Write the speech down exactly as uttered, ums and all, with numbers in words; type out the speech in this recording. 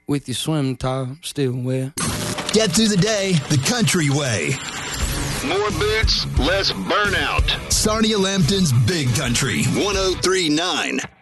with your swim top still wet. Get through the day the country way. More boots, less burnout. Sarnia Lambton's Big Country, one oh three point nine.